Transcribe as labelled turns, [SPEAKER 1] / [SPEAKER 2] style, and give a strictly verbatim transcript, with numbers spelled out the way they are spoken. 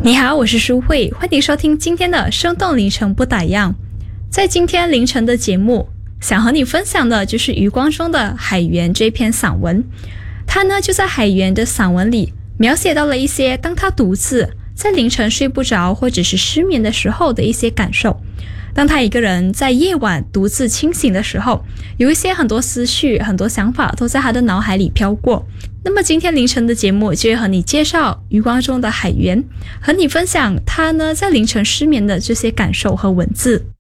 [SPEAKER 1] 你好，我是舒慧，欢迎收听今天的生动凌晨不打烊。在今天凌晨的节目，想和你分享的就是余光中的《海缘》这篇散文。他呢就在《海缘》的散文里描写到了一些当他独自在凌晨睡不着或者是失眠的时候的一些感受。当他一个人在夜晚独自清醒的时候，有一些很多思绪很多想法都在他的脑海里飘过。那么今天凌晨的节目就会和你介绍余光中的《海缘》，和你分享他呢在凌晨失眠的这些感受和文字。